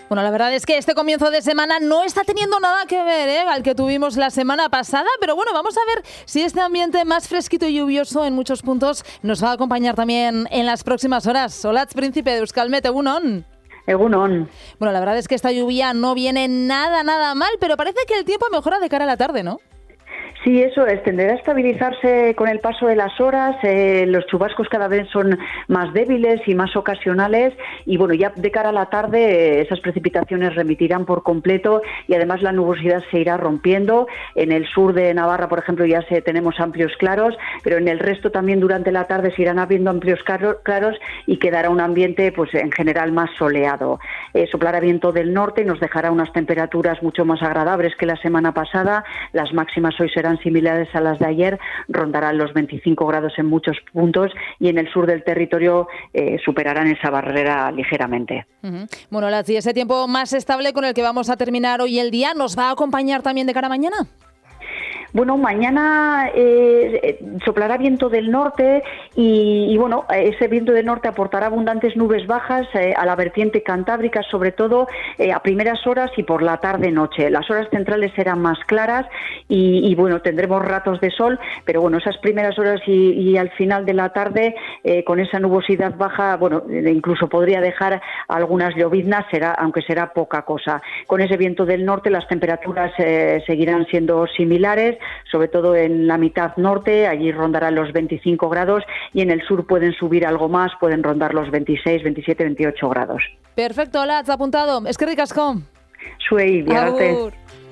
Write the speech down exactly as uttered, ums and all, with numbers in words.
Bueno, la verdad es que este comienzo de semana no está teniendo nada que ver ¿eh? al que tuvimos la semana pasada, pero bueno, vamos a ver si este ambiente más fresquito y lluvioso en muchos puntos nos va a acompañar también en las próximas horas. Olatz, príncipe de Euskalmet, egunon. Egunon. Bueno, la verdad es que esta lluvia no viene nada, nada mal, pero parece que el tiempo mejora de cara a la tarde, ¿no? Sí, eso es, tenderá a estabilizarse con el paso de las horas, eh, los chubascos cada vez son más débiles y más ocasionales y bueno, ya de cara a la tarde eh, esas precipitaciones remitirán por completo y además la nubosidad se irá rompiendo. En el sur de Navarra, por ejemplo, ya se, tenemos amplios claros, pero en el resto también durante la tarde se irán abriendo amplios claros, claros y quedará un ambiente pues en general más soleado. Eh, soplará viento del norte y nos dejará unas temperaturas mucho más agradables que la semana pasada. Las máximas hoy serán similares a las de ayer, rondarán los veinticinco grados en muchos puntos y en el sur del territorio eh, superarán esa barrera ligeramente. Uh-huh. Bueno, Olatz, ¿y ese tiempo más estable con el que vamos a terminar hoy el día nos va a acompañar también de cara a mañana? Bueno, mañana eh, soplará viento del norte y, y bueno, ese viento del norte aportará abundantes nubes bajas eh, a la vertiente cantábrica, sobre todo eh, a primeras horas y por la tarde-noche. Las horas centrales serán más claras y, y bueno, tendremos ratos de sol, pero bueno, esas primeras horas y, y al final de la tarde eh, con esa nubosidad baja, bueno, incluso podría dejar algunas lloviznas, será, aunque será poca cosa. Con ese viento del norte las temperaturas eh, seguirán siendo similares, sobre todo en la mitad norte, allí rondarán los veinticinco grados y en el sur pueden subir algo más, pueden rondar los veintiséis, veintisiete, veintiocho grados. Perfecto, Olatz, apuntado. Eskerrik asko. Zuei, biarte. Agur.